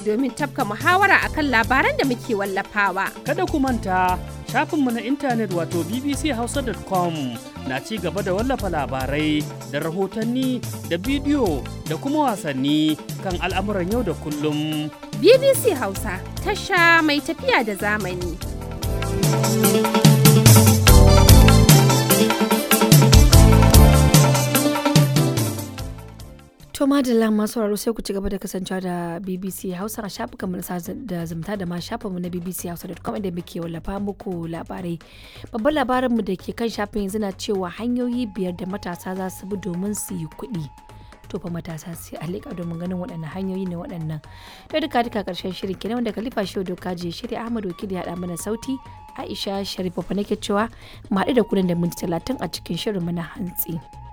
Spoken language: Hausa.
domin tafka muhawara akan labaran da muke wallafawa. Kada ku manta shafinmu na intanet wato bbchausa.com na ci gaba da wallafa labarai da rahotanni da bidiyo da kuma wasanni kan al'amuran yau da kullum. BBC Hausa, tasha mai tafiya da zamani. To madalla masu sauraro sai ku ci gaba da kasancewa da BBC Hausa a shafukanmu da zumunta da ma shafinmu na bbchausa.com inda muke wallafa muku labarai. Babban labarinmu da ke kan shafin yanzu na cewa hanyoyi 5 da matasa za su bi domin su yi kuɗi. To fa matasa sai a leƙa domin ganin waɗannan hanyoyi ne waɗannan. To duka ƙarshen shirin kenan wanda Khalifa Shehu Doka je shirya Ahmad Wakili ya haɗa mana sauti. Aisha Sharifa fa nake cewa mu haɗu da ku da minti 30 a cikin shirin mu na hantsi.